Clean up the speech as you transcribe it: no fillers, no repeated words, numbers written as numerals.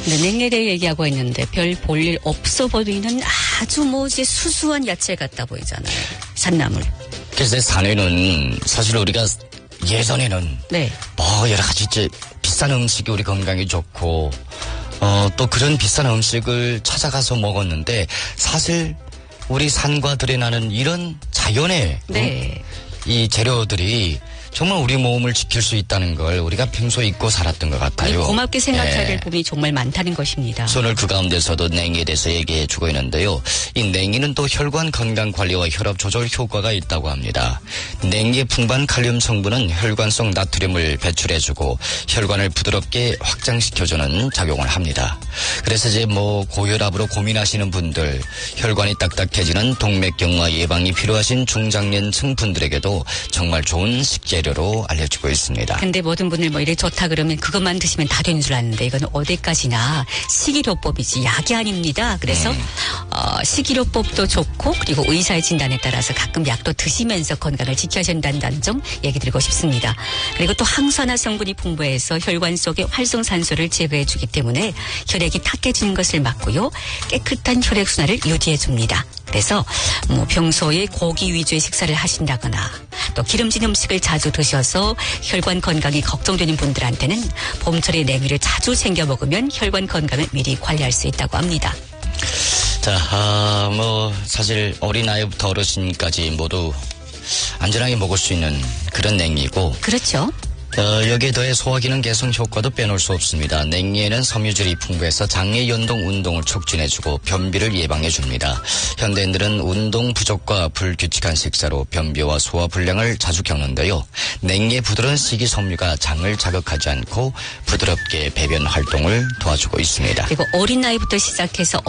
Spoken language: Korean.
네, 냉이에 대해 얘기하고 있는데 별 볼일 없어 보이는 아주 이제 수수한 야채 같다 보이잖아요. 산나물. 그래서 산에는 사실 우리가 예전에는 네. 여러 가지 이제 비싼 음식이 우리 건강에 좋고 또 그런 비싼 음식을 찾아가서 먹었는데 사실 우리 산과 들에 나는 이런 자연의 네. 이 재료들이 정말 우리 몸을 지킬 수 있다는 걸 우리가 평소에 잊고 살았던 것 같아요. 고맙게 생각해야 될 부분이 정말 많다는 것입니다. 오늘 그 가운데서도 냉이에 대해서 얘기해 주고 있는데요. 이 냉이는 또 혈관 건강 관리와 혈압 조절 효과가 있다고 합니다. 냉이의 풍부한 칼륨 성분은 혈관성 나트륨을 배출해주고 혈관을 부드럽게 확장시켜주는 작용을 합니다. 그래서 이제 고혈압으로 고민하시는 분들, 혈관이 딱딱해지는 동맥경화 예방이 필요하신 중장년층 분들에게도 정말 좋은 식재료로 알려지고 있습니다. 근데 모든 분들 이래 좋다 그러면 그것만 드시면 다 되는 줄 아는데 이건 어디까지나 식이요법이지 약이 아닙니다. 그래서 식이요법도 좋고 그리고 의사의 진단에 따라서 가끔 약도 드시면서 건강을 지켜야 된다는 점 얘기 드리고 싶습니다. 그리고 또 항산화 성분이 풍부해서 혈관 속의 활성산소를 제거해 주기 때문에 혈액이 탁해지는 것을 막고요. 깨끗한 혈액순환을 유지해 줍니다. 그래서 평소에 고기 위주의 식사를 하신다거나 또 기름진 음식을 자주 드셔서 혈관 건강이 걱정되는 분들한테는 봄철에 냉이를 자주 챙겨 먹으면 혈관 건강을 미리 관리할 수 있다고 합니다. 자, 사실 어린아이부터 어르신까지 모두 안전하게 먹을 수 있는 그런 냉이고. 그렇죠. 여기에 더해 소화기능 개선 효과도 빼놓을 수 없습니다. 냉이에는 섬유질이 풍부해서 장내 연동 운동을 촉진해주고 변비를 예방해줍니다. 현대인들은 운동 부족과 불규칙한 식사로 변비와 소화 불량을 자주 겪는데요. 냉이의 부드러운 식이섬유가 장을 자극하지 않고 부드럽게 배변 활동을 도와주고 있습니다. 그리고 어린 나이부터 시작해서